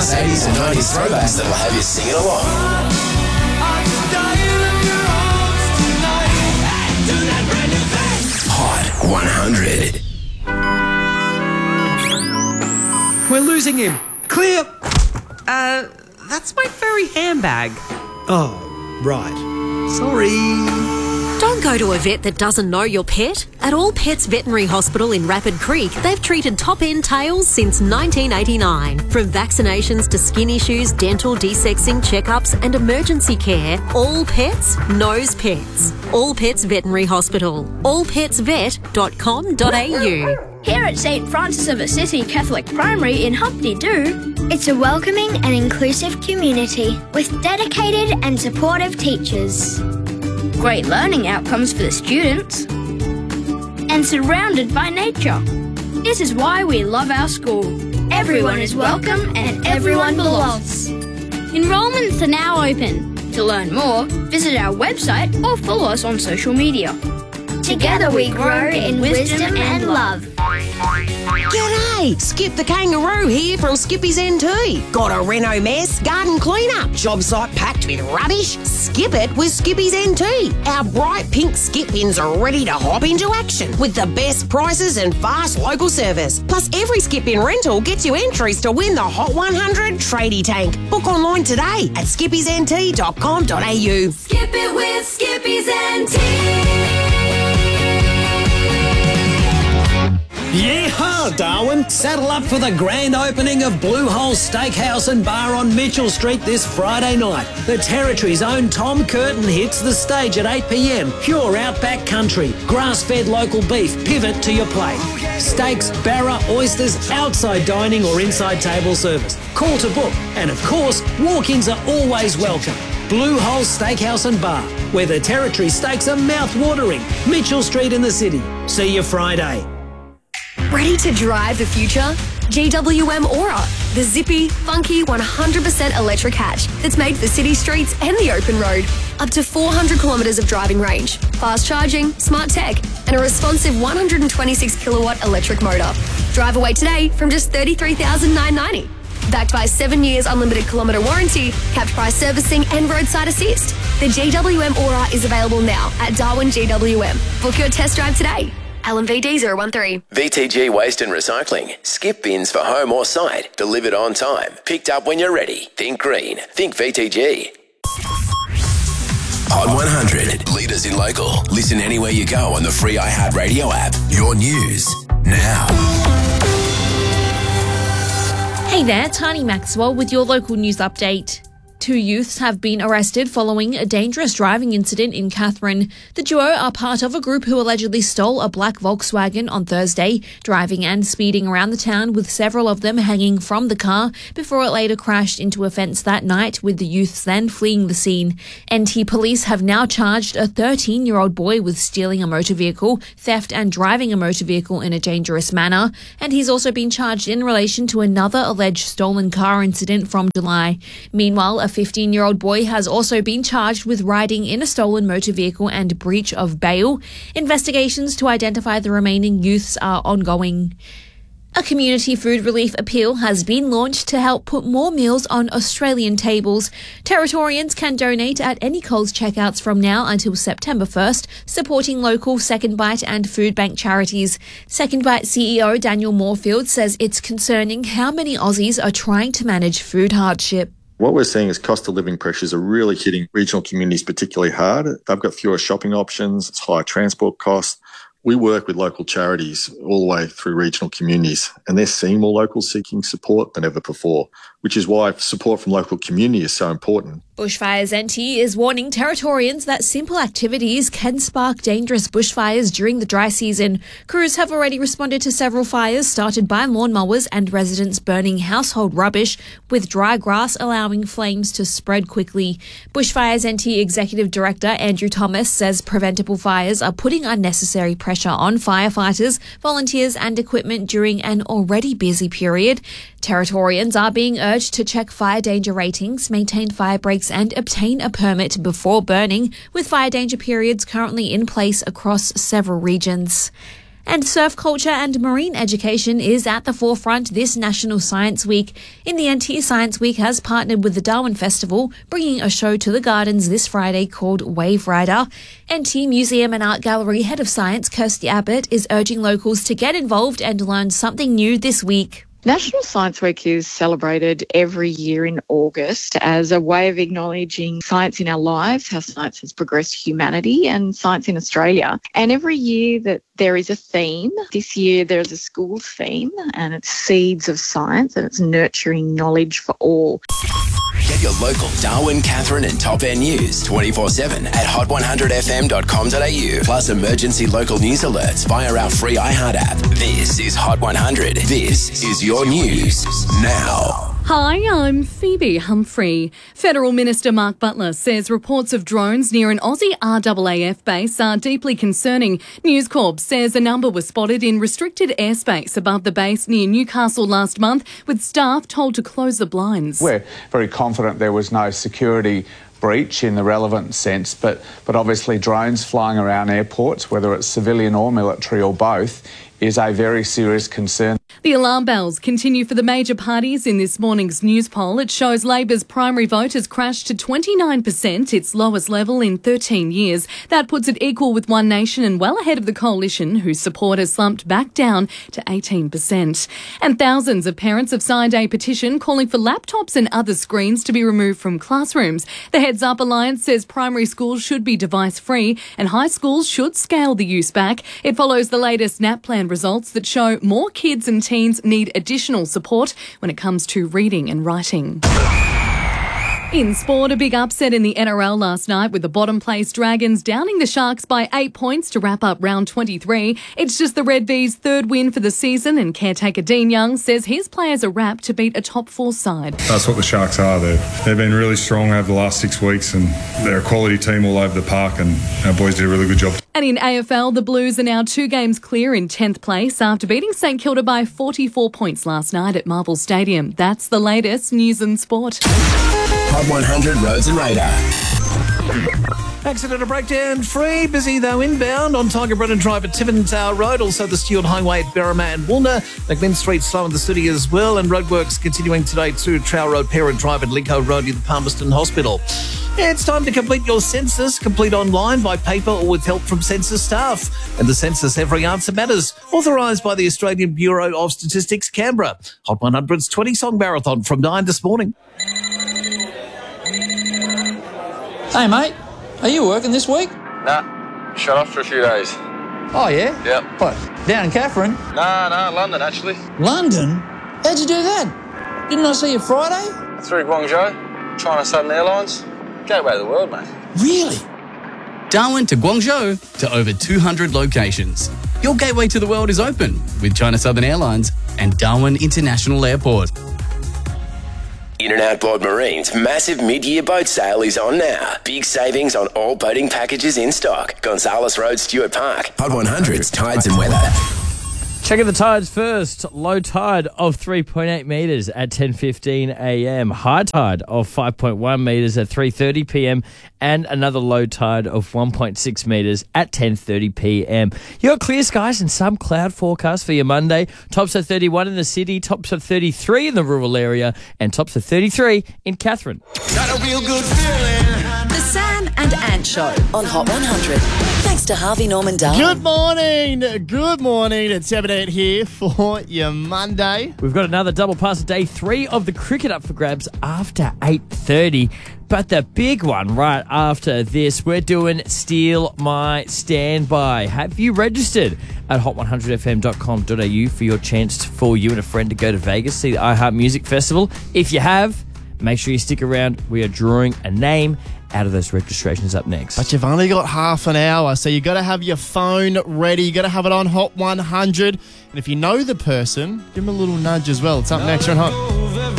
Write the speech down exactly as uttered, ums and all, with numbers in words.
Plus eighties and nineties throwbacks that'll have you singing along. Hot one hundred. We're losing him. Clear. Uh, that's my furry handbag. Oh, right. Sorry. Don't go to a vet that doesn't know your pet. At All Pets Veterinary Hospital in Rapid Creek, they've treated top-end tails since nineteen eighty-nine. From vaccinations to skin issues, dental desexing, checkups and emergency care, All Pets knows pets. All Pets Veterinary Hospital. all pets vet dot com dot a u. Here at Saint Francis of Assisi Catholic Primary in Humpty Doo, it's a welcoming and inclusive community with dedicated and supportive teachers. Great learning outcomes for the students, and surrounded by nature. This is why we love our school. Everyone is welcome and everyone belongs. Enrollments are now open. To learn more, visit our website or follow us on social media. Together we grow in wisdom and love. G'day! Skip the Kangaroo here from Skippy's N T. Got a reno mess? Garden clean-up? Job site packed with rubbish? Skip it with Skippy's N T. Our bright pink skip bins are ready to hop into action with the best prices and fast local service. Plus, every skip bin rental gets you entries to win the Hot one hundred Tradie Tank. Book online today at skippys n t dot com dot a u. Skip it with Skippy's N T. Yeehaw, Darwin! Saddle up for the grand opening of Blue Hole Steakhouse and Bar on Mitchell Street this Friday night. The Territory's own Tom Curtin hits the stage at eight p m. Pure outback country, grass-fed local beef, pivot to your plate. Steaks, barra, oysters, outside dining or inside table service. Call to book. And of course, walk-ins are always welcome. Blue Hole Steakhouse and Bar, where the Territory steaks are mouth-watering. Mitchell Street in the city. See you Friday. Ready to drive the future? G W M Aura, the zippy, funky, one hundred percent electric hatch that's made for city streets and the open road. Up to four hundred kilometres of driving range, fast charging, smart tech, and a responsive one hundred twenty-six kilowatt electric motor. Drive away today from just thirty-three thousand nine hundred ninety dollars. Backed by seven years unlimited kilometre warranty, capped price servicing and roadside assist. The G W M Aura is available now at Darwin G W M. Book your test drive today. L M V D zero one three. V T G Waste and Recycling. Skip bins for home or site. Delivered on time. Picked up when you're ready. Think green. Think V T G. Hot one hundred. Leaders in local. Listen anywhere you go on the free iHeartRadio app. Your news now. Hey there, Tani Maxwell with your local news update. Two youths have been arrested following a dangerous driving incident in Katherine. The duo are part of a group who allegedly stole a black Volkswagen on Thursday, driving and speeding around the town with several of them hanging from the car before it later crashed into a fence that night, with the youths then fleeing the scene. N T police have now charged a thirteen-year-old boy with stealing a motor vehicle, theft and driving a motor vehicle in a dangerous manner, and he's also been charged in relation to another alleged stolen car incident from July. Meanwhile, a fifteen-year-old boy has also been charged with riding in a stolen motor vehicle and breach of bail. Investigations to identify the remaining youths are ongoing. A community food relief appeal has been launched to help put more meals on Australian tables. Territorians can donate at any Coles checkouts from now until September first, supporting local Second Bite and food bank charities. Second Bite C E O Daniel Moorfield says it's concerning how many Aussies are trying to manage food hardship. What we're seeing is cost of living pressures are really hitting regional communities particularly hard. They've got fewer shopping options, it's higher transport costs. We work with local charities all the way through regional communities, and they're seeing more locals seeking support than ever before, which is why support from local community is so important. Bushfires N T is warning Territorians that simple activities can spark dangerous bushfires during the dry season. Crews have already responded to several fires started by lawnmowers and residents burning household rubbish, with dry grass allowing flames to spread quickly. Bushfires N T Executive Director Andrew Thomas says preventable fires are putting unnecessary pressure on firefighters, volunteers and equipment during an already busy period. Territorians are being urged to check fire danger ratings, maintain fire breaks and obtain a permit before burning, with fire danger periods currently in place across several regions. And surf culture and marine education is at the forefront this National Science Week. In the end, here Science Week has partnered with the Darwin Festival, bringing a show to the gardens this Friday called Wave Rider. N T Museum and Art Gallery Head of Science Kirsty Abbott is urging locals to get involved and learn something new this week. National Science Week is celebrated every year in August as a way of acknowledging science in our lives, how science has progressed humanity and science in Australia. And every year that there is a theme, this year there is a school theme and it's Seeds of Science and it's nurturing knowledge for all. Get your local Darwin, Katherine and Top End news twenty-four seven at hot one hundred f m dot com dot a u. Plus emergency local news alerts via our free iHeart app. This is Hot one hundred. This is your news now. Hi, I'm Phoebe Humphrey. Federal Minister Mark Butler says reports of drones near an Aussie R A A F base are deeply concerning. News Corp says a number was spotted in restricted airspace above the base near Newcastle last month, with staff told to close the blinds. We're very confident there was no security breach in the relevant sense, but, but obviously drones flying around airports, whether it's civilian or military or both, is a very serious concern. The alarm bells continue for the major parties in this morning's news poll. It shows Labor's primary vote has crashed to twenty-nine percent, its lowest level in thirteen years. That puts it equal with One Nation and well ahead of the coalition, whose support has slumped back down to eighteen percent. And thousands of parents have signed a petition calling for laptops and other screens to be removed from classrooms. The Heads Up Alliance says primary schools should be device-free and high schools should scale the use back. It follows the latest NAPLAN results that show more kids and teens need additional support when it comes to reading and writing. In sport, a big upset in the N R L last night with the bottom-place Dragons downing the Sharks by eight points to wrap up round twenty-three. It's just the Red V's third win for the season, and caretaker Dean Young says his players are wrapped to beat a top-four side. That's what the Sharks are. They've, they've been really strong over the last six weeks and they're a quality team all over the park, and our boys did a really good job. And in A F L, the Blues are now two games clear in tenth place after beating St Kilda by forty-four points last night at Marvel Stadium. That's the latest news and sport. Hot one hundred Roads and Radar. Accident breakdown free. Busy though inbound on Tiger Brennan Drive at Tiverton Tower Road. Also the Stewart Highway at Berrimah and Woolner. McMinn Street slow in the city as well. And roadworks continuing today to Trowell Road, Parent Drive and Lincoln Road near the Palmerston Hospital. It's time to complete your census. Complete online, by paper or with help from census staff. And the census, every answer matters. Authorised by the Australian Bureau of Statistics, Canberra. Hot one hundred's twenty song marathon from nine this morning. Hey mate, are you working this week? Nah, shut off for a few days. Oh yeah? Yep. What, down in Katherine? Nah, nah, London actually. London? How'd you do that? Didn't I see you Friday? Through Guangzhou, China Southern Airlines. Gateway to the world, mate. Really? Darwin to Guangzhou to over two hundred locations. Your gateway to the world is open with China Southern Airlines and Darwin International Airport. In and Outboard Marine's massive mid-year boat sale is on now. Big savings on all boating packages in stock. Gonzales Road, Stewart Park. Hot one hundred's Tides and Weather. Checking the tides first. Low tide of three point eight metres at ten fifteen a m. High tide of five point one metres at three thirty p m. And another low tide of one point six metres at ten thirty p m. You got clear skies and some cloud forecast for your Monday. Tops of thirty-one in the city, tops of thirty-three in the rural area, and tops of thirty-three in Katherine. Got a real good feeling. The Sam and Ant Show on Hot one hundred. Thanks to Harvey Norman Darwin. Good morning. Good morning. It's seven eight here for your Monday. We've got another double pass of day three of the cricket up for grabs after eight thirty. But the big one right after this, we're doing Steal My Standby. Have you registered at hot one hundred f m dot com dot a u for your chance for you and a friend to go to Vegas, see the iHeart Music Festival? If you have, make sure you stick around. We are drawing a name out of those registrations up next. But you've only got half an hour, so you got to have your phone ready. You got to have it on Hot one hundred. And if you know the person, give them a little nudge as well. It's up next on Hot.